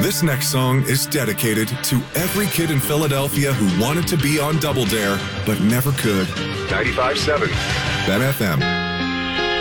This next song is dedicated to every kid in Philadelphia who wanted to be on Double Dare, but never could. 95.7 Ben FM.